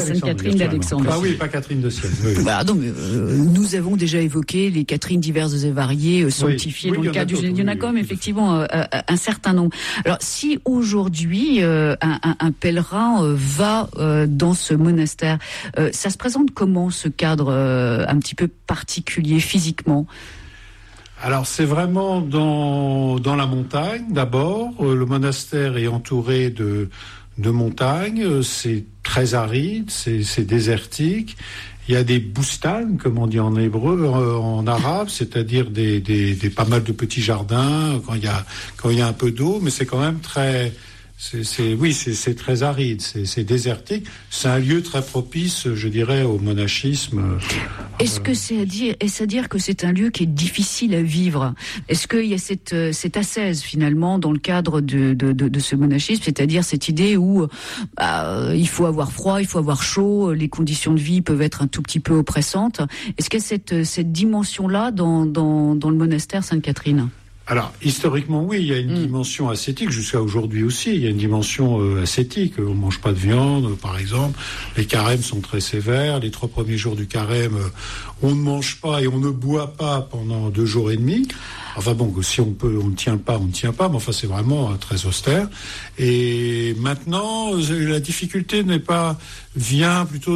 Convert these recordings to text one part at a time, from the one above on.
Sainte-Catherine d'Alexandrie. Ah oui, pas Catherine de Sienne. Oui. Voilà, donc, nous avons déjà évoqué les Catherines diverses et variées, sanctifiées dans le cas du... Il y en a quand même effectivement un certain nombre. Alors, si aujourd'hui un pèlerin va dans ce monastère, ça se présente comment, ce cadre un petit peu particulier physiquement ? Alors c'est vraiment dans la montagne d'abord. Le monastère est entouré de montagnes. C'est très aride, c'est désertique. Il y a des boustanes, comme on dit en hébreu, en arabe, c'est-à-dire des pas mal de petits jardins quand il y a un peu d'eau, mais c'est quand même très... C'est très aride, c'est désertique. C'est un lieu très propice, je dirais, au monachisme. Est-ce que est à dire que c'est un lieu qui est difficile à vivre ? Est-ce qu'il y a cette ascèse finalement dans le cadre de ce monachisme, c'est-à-dire cette idée où il faut avoir froid, il faut avoir chaud, les conditions de vie peuvent être un tout petit peu oppressantes. Est-ce qu'il y a cette dimension-là dans le monastère Sainte-Catherine ? Alors, historiquement, oui, il y a une dimension ascétique, jusqu'à aujourd'hui aussi, il y a une dimension ascétique. On ne mange pas de viande, par exemple. Les carêmes sont très sévères. Les 3 premiers jours du carême, on ne mange pas et on ne boit pas pendant 2 jours et demi. Enfin bon, si on peut, on ne tient pas, mais enfin c'est vraiment très austère. Et maintenant, la difficulté vient plutôt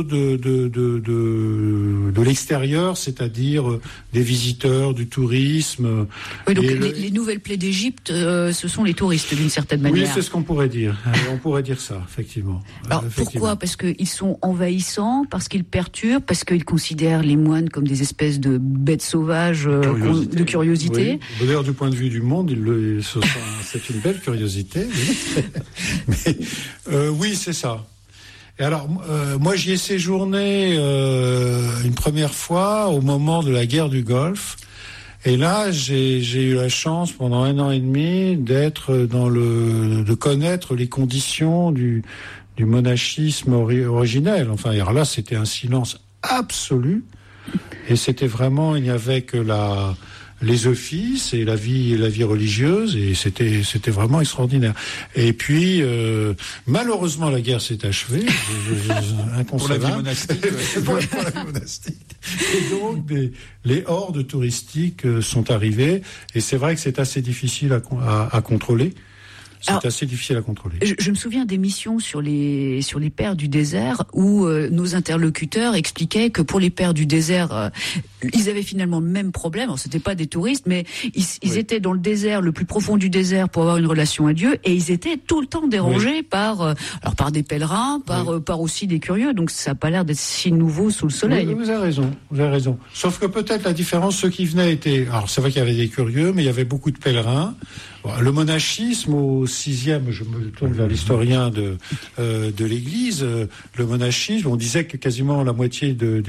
de l'extérieur, c'est-à-dire des visiteurs, du tourisme. Oui, donc les nouvelles plaies d'Égypte, ce sont les touristes d'une certaine manière. Oui, c'est ce qu'on pourrait dire. On pourrait dire ça, effectivement. Alors pourquoi ? Parce qu'ils sont envahissants, parce qu'ils perturbent, parce qu'ils considèrent les moines comme des espèces de bêtes sauvages de curiosité. Oui. D'ailleurs, du point de vue du monde, c'est une belle curiosité. Mais oui, c'est ça. Et alors, moi, j'y ai séjourné une première fois au moment de la guerre du Golfe. Et là, j'ai eu la chance pendant 1 an et demi de connaître les conditions du monachisme originel. Enfin, alors là, c'était un silence absolu. Et c'était vraiment, il n'y avait que les offices et la vie religieuse, et c'était vraiment extraordinaire. Et puis malheureusement la guerre s'est achevée, inconcevable. Pour la vie monastique. Pour la vie monastique. Et donc les hordes touristiques sont arrivées, et c'est vrai que c'est assez difficile à contrôler. Assez difficile à contrôler. Je me souviens d'émissions sur les pères du désert où nos interlocuteurs expliquaient que pour les pères du désert, ils avaient finalement le même problème. Alors, c'était pas des touristes, mais ils étaient dans le désert, le plus profond du désert, pour avoir une relation à Dieu, et ils étaient tout le temps dérangés par des pèlerins, par aussi des curieux. Donc ça n'a pas l'air d'être si nouveau sous le soleil. Oui, vous avez raison. Sauf que peut-être la différence, ceux qui venaient alors c'est vrai qu'il y avait des curieux, mais il y avait beaucoup de pèlerins. Le monachisme au 6e, je me tourne vers l'historien de l'Église, le monachisme, on disait que quasiment la moitié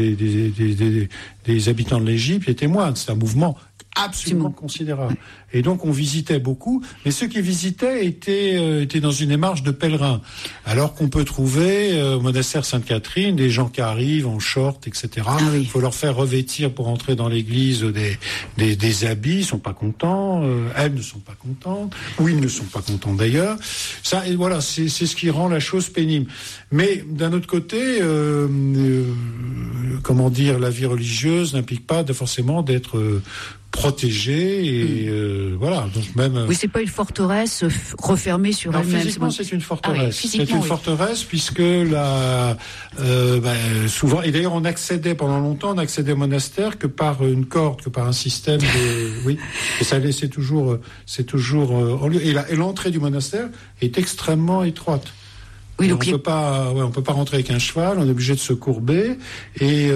des habitants de l'Égypte étaient moines. C'est un mouvement absolument considérable. Et donc on visitait beaucoup, mais ceux qui visitaient étaient dans une démarche de pèlerins. Alors qu'on peut trouver au monastère Sainte-Catherine des gens qui arrivent en short, etc. Il faut leur faire revêtir pour entrer dans l'église des habits, ils sont pas contents, elles ne sont pas contentes, ou ils ne sont pas contents d'ailleurs. Ça, et voilà, c'est ce qui rend la chose pénible. Mais d'un autre côté, la vie religieuse n'implique pas forcément d'être protégée, et voilà. Donc même. Oui, c'est pas une forteresse refermée sur elle-même. Physiquement, c'est une forteresse. C'est une forteresse puisque souvent, et d'ailleurs, pendant longtemps, on accédait au monastère que par une corde, que par un système de, oui. Et ça laissait toujours, en lieu. Et l'entrée du monastère est extrêmement étroite. Oui, donc on peut pas rentrer avec un cheval, on est obligé de se courber, et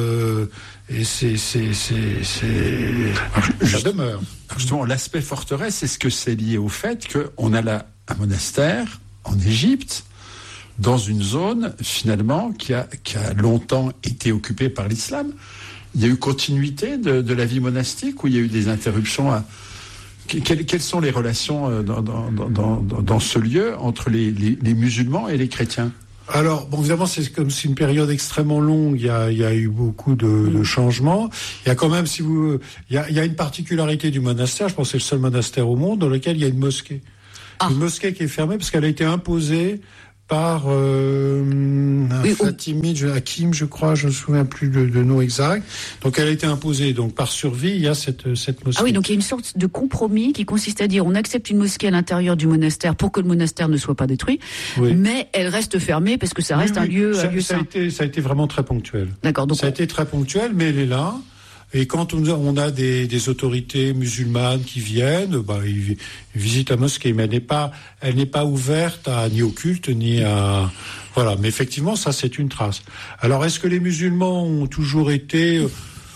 ça demeure. Justement, l'aspect forteresse, est-ce que c'est lié au fait qu'on a là un monastère en Égypte, dans une zone finalement qui a longtemps été occupée par l'islam? Il y a eu continuité de la vie monastique, ou il y a eu des interruptions Quelles sont les relations dans ce lieu entre les musulmans et les chrétiens? Alors, évidemment, c'est comme c'est une période extrêmement longue. Il y a eu beaucoup de changements. Il y a quand même, il y a une particularité du monastère. Je pense que c'est le seul monastère au monde dans lequel il y a une mosquée. Une mosquée qui est fermée parce qu'elle a été imposée par Fatimide Hakim, je crois, je ne me souviens plus de nom exact. Donc elle a été imposée. Donc par survie, il y a cette mosquée. Ah oui, donc il y a une sorte de compromis qui consiste à dire on accepte une mosquée à l'intérieur du monastère pour que le monastère ne soit pas détruit, mais elle reste fermée parce que ça reste un lieu saint. Ça a été vraiment très ponctuel. D'accord. Donc ça a été très ponctuel, mais elle est là. Et quand on a des autorités musulmanes qui viennent, ils visitent la mosquée, mais elle n'est pas ouverte ni au culte, ni à... Voilà, mais effectivement, ça, c'est une trace. Alors, est-ce que les musulmans ont toujours été...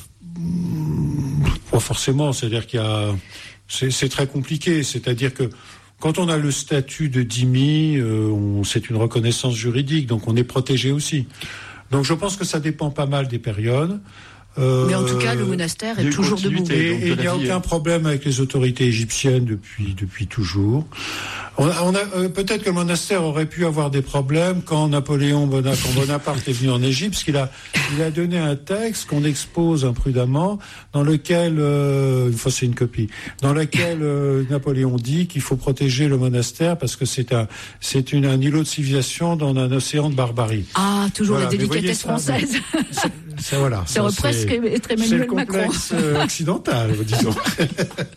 Pas forcément, c'est-à-dire c'est très compliqué, c'est-à-dire que quand on a le statut de dhimmi, c'est une reconnaissance juridique, donc on est protégé aussi. Donc je pense que ça dépend pas mal des périodes. Mais en tout cas, le monastère est toujours debout. Et il n'y a aucun problème avec les autorités égyptiennes depuis toujours. Peut-être que le monastère aurait pu avoir des problèmes quand Bonaparte est venu en Égypte, parce qu'il a donné un texte qu'on expose imprudemment, dans lequel, une fois c'est une copie, dans lequel Napoléon dit qu'il faut protéger le monastère parce que c'est un îlot de civilisation dans un océan de barbarie. Ah, toujours la délicatesse française. Ça, voilà. Ça aurait presque être Emmanuel Macron. C'est le complexe occidental, disons.